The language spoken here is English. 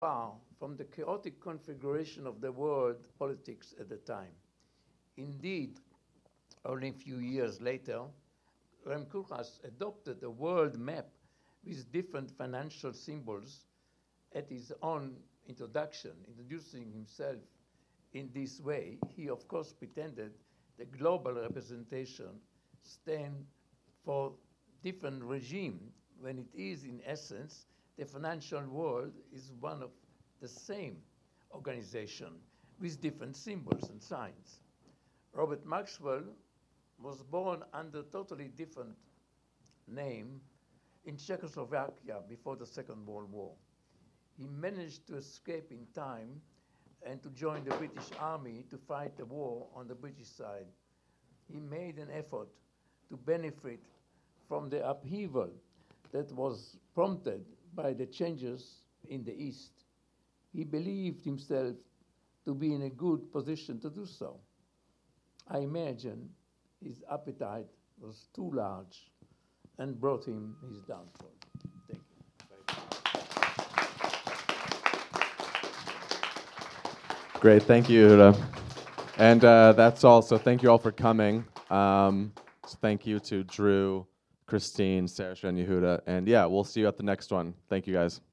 far from the chaotic configuration of the world politics at the time. Indeed, only a few years later, Rem Koolhaas adopted a world map with different financial symbols at his own introduction, introducing himself in this way. He, of course, pretended the global representation stand for different regime, when it is, in essence, the financial world is one of the same organization with different symbols and signs. Robert Maxwell was born under totally different name in Czechoslovakia before the Second World War. He managed to escape in time and to join the British Army to fight the war on the British side. He made an effort to benefit from the upheaval that was prompted by the changes in the East. He believed himself to be in a good position to do so. I imagine his appetite was too large and brought him his downfall. Thank you. Great, thank you, Yehuda. And that's all, so thank you all for coming. So thank you to Drew, Christine, Sarah, and Yehuda. And yeah, we'll see you at the next one. Thank you, guys.